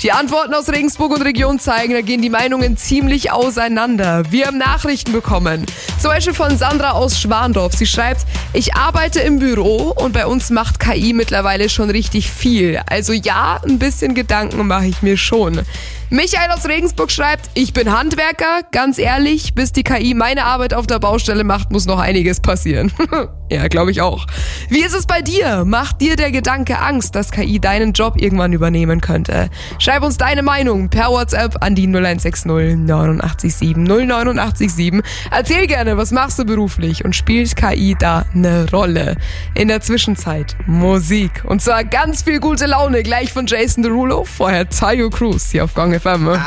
Die Antworten aus Regensburg und Region zeigen, da gehen die Meinungen ziemlich auseinander. Wir haben Nachrichten bekommen. Zum Beispiel von Sandra aus Schwandorf. Sie schreibt, ich arbeite im Büro und bei uns macht KI mittlerweile schon richtig viel. Also ja, ein bisschen Gedanken mache ich mir schon. Michael aus Regensburg schreibt, ich bin Handwerker, ganz ehrlich, bis die KI meine Arbeit auf der Baustelle macht, muss noch einiges passieren. Ja, glaube ich auch. Wie ist es bei dir? Macht dir der Gedanke Angst, dass KI deinen Job irgendwann übernehmen könnte? Schreib uns deine Meinung per WhatsApp an die 0160 89 089 7. Erzähl gerne, was machst du beruflich und spielt KI da eine Rolle? In der Zwischenzeit Musik. Und zwar ganz viel gute Laune, gleich von Jason Derulo, vorher Tayo Cruz hier auf Gong FM.